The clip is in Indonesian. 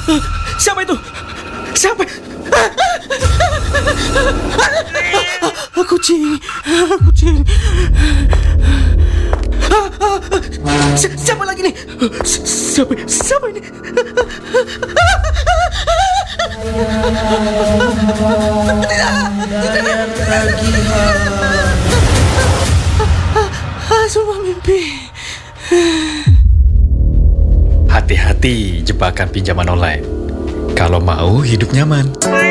Siapa itu? Siapa? Kucing. Siapa lagi nih? Siapa ini? Semua mimpi. Hati-hati jebakan pinjaman online. Kalau mau hidup nyaman.